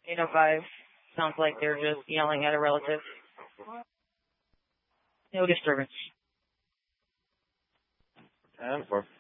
805. Sounds like they're just yelling at a relative. No disturbance. 10-4.